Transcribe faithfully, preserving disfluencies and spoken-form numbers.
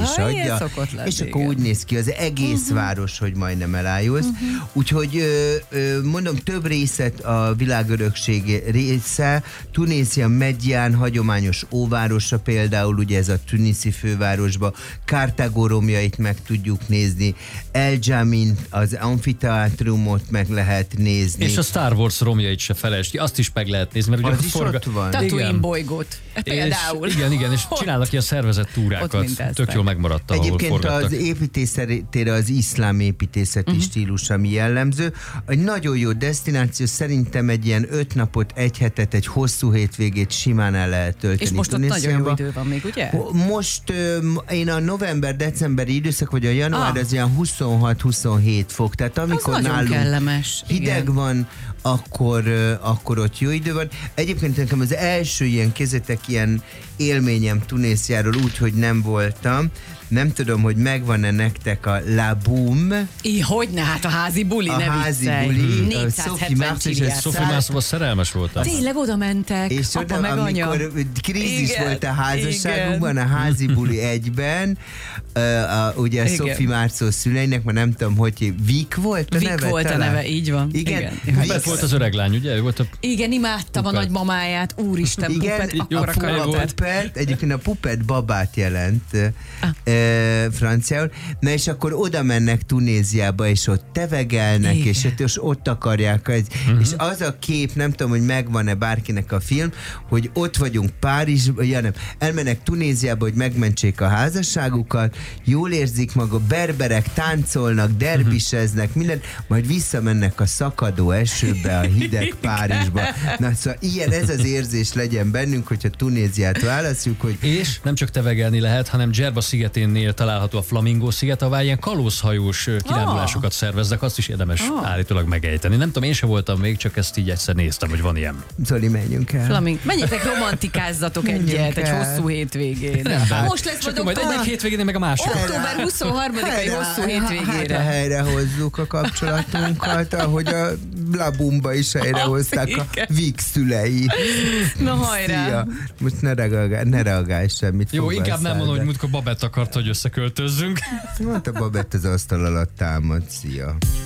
is adja, lenni, és akkor igen. úgy néz ki az egész uh-huh. város, hogy majdnem elájulsz. Uh-huh. Úgyhogy ö, ö, mondom, több részet a világörökség része, Tunézia Medján, hagyományos óvárosa például, ugye ez a tuniszi fővárosban, Kartágó romjait meg tudjuk nézni, El Jamin, az amfiteátrumot meg lehet nézni. És a Star Wars romjait se felejtsd ki, azt is meg lehet nézni, mert ugye az is forga... ott van. Tatooine bolygót. Például. És, igen, igen, és csinálnak ilyen szervezett túrákat. Tök jól megmaradt, ahol Egyébként forgattak. az építészetére az iszlám építészeti uh-huh. stílus, ami jellemző. Egy nagyon jó destináció, szerintem egy ilyen öt napot, egy hetet, egy hosszú hétvégét simán el lehet tölteni. És most ott nagyon jó idő van még, ugye? Most én a november-decemberi időszak, vagy a január, ah. az ilyen huszonhat-huszonhét fok. Tehát amikor az nálunk kellemes. hideg igen. van, akkor, akkor ott jó idő van. Egyébként nekem az első ilyen kézzetek ilyen élményem Tunéziáról úgy, hogy nem voltam. Nem tudom, hogy megvan-e nektek a La Boum. I, hogyne, hát a házi buli, a ne házi viccelj. buli. négyszázhetven csiliát. Sophie Marceauban szerelmes voltam. Tényleg oda mentek, és apa oda, meg anya. amikor krízis igen, volt a házasságunkban, a házi buli egyben, uh, a, ugye a Sophie Marceau szüleinek, már nem tudom, hogy Vik volt a Vik neve? volt talán? a neve, így van. Igen. igen. Pupet volt az öreg lány, ugye? Ő volt a... Igen, imádtam Pupet. a nagymamáját, úristen, Igen, Pupet, a akkora karakter. Pupet, egyébként a Pupet babát jelent ah. e, franciául. Na és akkor oda mennek Tunéziába, és ott tevegelnek, igen. és, és ott akarják. Ez, uh-huh. És az a kép, nem tudom, hogy megvan-e bárkinek a film, hogy ott vagyunk Párizsban, ja nem, elmennek Tunéziába, hogy megmentsék a házasságukat, jól érzik maga, berberek táncolnak, derbiseznek, minden, majd visszamennek a szakadó esőbe, a hideg Párizsba. Na szóval ilyen, ez az érzés legyen bennünk, hogyha Tunéziát választjuk, hogy... És nem csak tevegelni lehet, hanem Djerba szigeténél található a Flamingo sziget, ahová ilyen kalózhajós kirándulásokat oh. szerveznek, azt is érdemes oh. állítólag megejteni. Nem tudom, én sem voltam még, csak ezt így egyszer néztem, hogy van ilyen. Zoli, menjünk el. Flaming. Menjetek, romantikázzatok egyet, egy hosszú hétvégén. Nem, most lesz csak majd egyik hétvégén, meg a másik. október huszonharmadikai hosszú hétvégére. Helyre hozzuk a kapcsolatunkat, ahogy a La Boumba is helyrehozták a Vik szülei. Na hajrá. Szia. Most ne reagálj, ne reagálj semmit. Jó, inkább nem mondom, hogy múltkor Babett akart, hogy összeköltözzünk. Mondta, Babett az asztal alatt támad. Szia.